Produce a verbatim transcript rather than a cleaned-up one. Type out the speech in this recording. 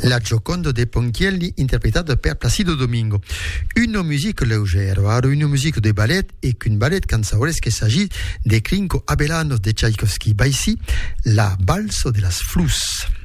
La Gioconda dei Ponchielli interpretata per Placido Domingo. Une musique légère, une musique de ballet et qu'une ballet canzauresca qu'il s'agit de Crinco Abellanos de Tchaïkovski. Bah ici, la Balso de las Flus.